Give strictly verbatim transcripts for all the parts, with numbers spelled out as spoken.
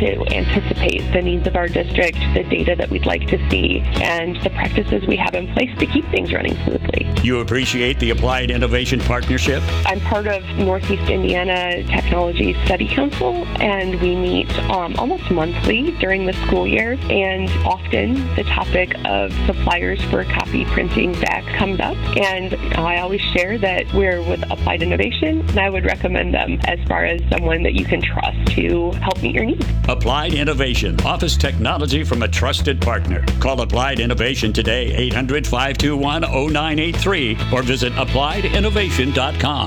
to anticipate the needs of our district, the data that we'd like to see, and the practices we have in place to keep things running smoothly. You appreciate the Applied Innovation Partnership? I'm part of Northeast Indiana Technology Study Council, and we meet um, almost monthly during the school year, and often the topic of suppliers for copy printing back comes up, and I always share that we're with Applied Innovation, and I would recommend them as far as someone that you can trust to help meet your needs. Applied Innovation, office technology from a trusted partner. Call Applied Innovation today, eight hundred, five two one, zero nine eight three, or visit applied innovation dot com.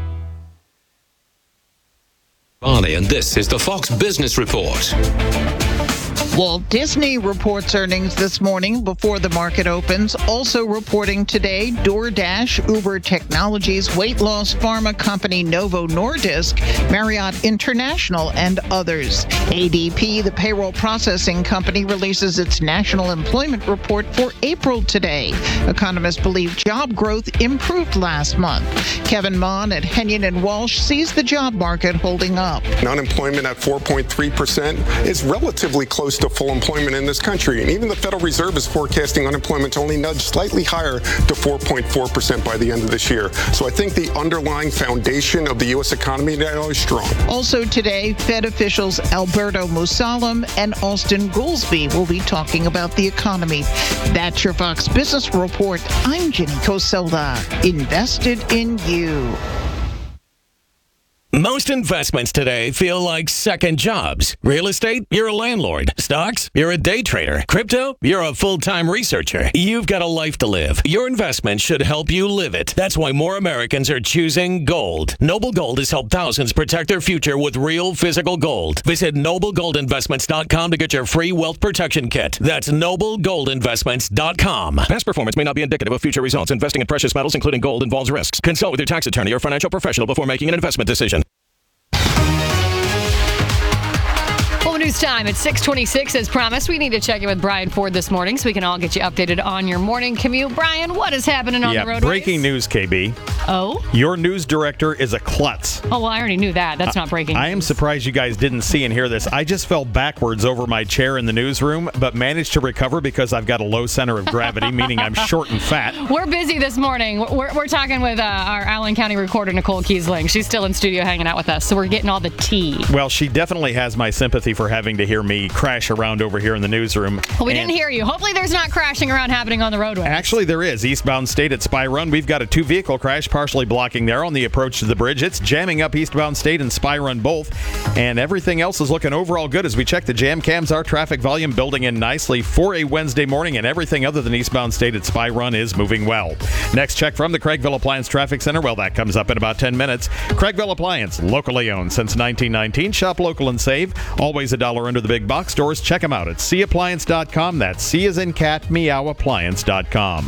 Bonnie, and this is the Fox Business Report. Walt Disney reports earnings this morning before the market opens. Also reporting today, DoorDash, Uber Technologies, weight loss pharma company Novo Nordisk, Marriott International, and others. A D P, the payroll processing company, releases its national employment report for April today. Economists believe job growth improved last month. Kevin Mon at Henyon and Walsh sees the job market holding up. Unemployment at four point three percent is relatively close to full employment in this country. And even the Federal Reserve is forecasting unemployment to only nudge slightly higher to four point four percent by the end of this year. So I think the underlying foundation of the U S economy now is strong. Also today, Fed officials Alberto Musalem and Austin Goolsbee will be talking about the economy. That's your Fox Business Report. I'm Jenny Coselda. Invested in you. Most investments today feel like second jobs. Real estate, you're a landlord. Stocks, you're a day trader. Crypto, you're a full-time researcher. You've got a life to live. Your investment should help you live it. That's why more Americans are choosing gold. Noble Gold has helped thousands protect their future with real physical gold. Visit noble gold investments dot com to get your free wealth protection kit. That's noble gold investments dot com. Past performance may not be indicative of future results. Investing in precious metals, including gold, involves risks. Consult with your tax attorney or financial professional before making an investment decision. News time at six twenty-six. As promised, we need to check in with Brian Ford this morning so we can all get you updated on your morning commute. Brian, what is happening on yeah, the roadways? Breaking news, K B. Oh? Your news director is a klutz. Oh, well, I already knew that. That's not breaking I news. am surprised you guys didn't see and hear this. I just fell backwards over my chair in the newsroom, but managed to recover because I've got a low center of gravity, meaning I'm short and fat. We're busy this morning. We're, we're talking with uh, our Allen County recorder, Nicole Kiesling. She's still in studio hanging out with us, so we're getting all the tea. Well, she definitely has my sympathy for having to hear me crash around over here in the newsroom. Well, we and didn't hear you. Hopefully there's not crashing around happening on the roadway. Actually, there is. Eastbound State at Spy Run. We've got a two-vehicle crash partially blocking there on the approach to the bridge. It's jamming up Eastbound State and Spy Run both. And everything else is looking overall good as we check the jam cams. Our traffic volume building in nicely for a Wednesday morning, and everything other than Eastbound State at Spy Run is moving well. Next check from the Craigville Appliance Traffic Center. Well, that comes up in about ten minutes. Craigville Appliance, locally owned since nineteen nineteen. Shop local and save. Always a dollar under the big box stores. Check them out at c appliance dot com. That's C as in cat, meow appliance dot com.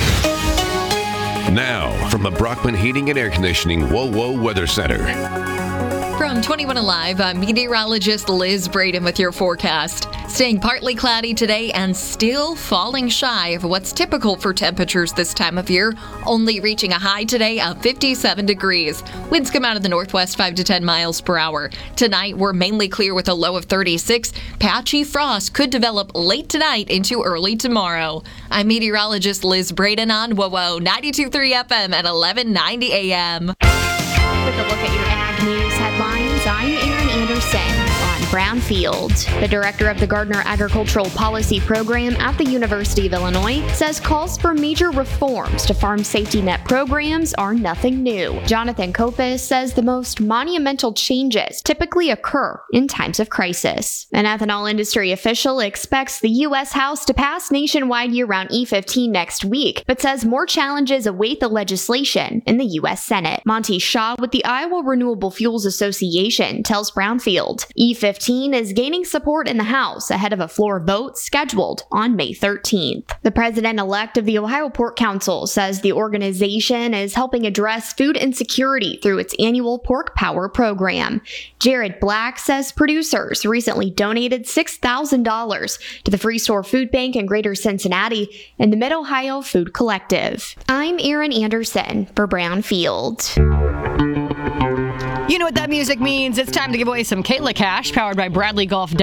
Now, from the Brockman Heating and Air Conditioning Whoa Whoa Weather Center. From twenty-one Alive, I'm meteorologist Liz Braden with your forecast. Staying partly cloudy today and still falling shy of what's typical for temperatures this time of year, only reaching a high today of fifty-seven degrees. Winds come out of the northwest five to ten miles per hour. Tonight, we're mainly clear with a low of thirty-six. Patchy frost could develop late tonight into early tomorrow. I'm meteorologist Liz Braden on W O W ninety-two point three F M at eleven ninety A M. With a look at your ag news headlines, I'm Erin Anderson on Brownfield. The director of the Gardner Agricultural Policy Program at the University of Illinois says calls for major reforms to farm safety net programs are nothing new. Jonathan Kopis says the most monumental changes typically occur in times of crisis. An ethanol industry official expects the U S House to pass nationwide year-round E fifteen next week, but says more challenges await the legislation in the U S Senate. Monty Shaw with the Iowa Renewable Fuels Association tells Brownfield E fifteen is gaining support in the House ahead of a floor vote scheduled on May thirteenth. The president-elect of the Ohio Pork Council says the organization is helping address food insecurity through its annual Pork Power program. Jared Black says producers recently donated six thousand dollars to the Free Store Food Bank in Greater Cincinnati and the Mid-Ohio Food Collective. I'm Erin Anderson for Brownfield. You know what that music means. It's time to give away some Kayla Cash, powered by Bradley Golf.